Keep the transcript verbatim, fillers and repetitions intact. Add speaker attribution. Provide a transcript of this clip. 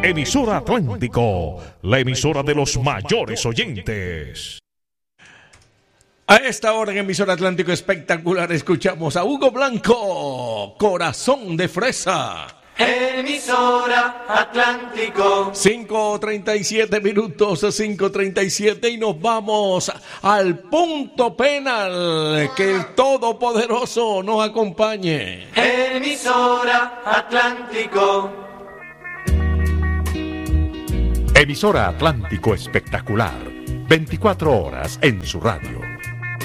Speaker 1: Emisora Atlántico, la emisora de los mayores oyentes.
Speaker 2: A esta hora en Emisora Atlántico Espectacular escuchamos a Hugo Blanco, Corazón de Fresa.
Speaker 3: Emisora Atlántico.
Speaker 2: cinco treinta y siete minutos, cinco treinta y siete, y nos vamos al punto penal. Que el Todopoderoso nos acompañe.
Speaker 3: Emisora Atlántico.
Speaker 4: Emisora Atlántico Espectacular, veinticuatro horas en su radio.